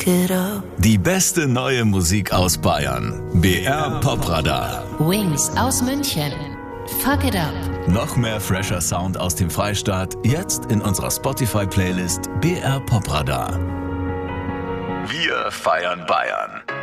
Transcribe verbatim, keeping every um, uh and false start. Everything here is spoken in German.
it up. Die beste neue Musik aus Bayern. B R Popradar. Wings aus München. Fuck it up. Noch mehr fresher Sound aus dem Freistaat, jetzt in unserer Spotify-Playlist B R Popradar. Wir feiern Bayern.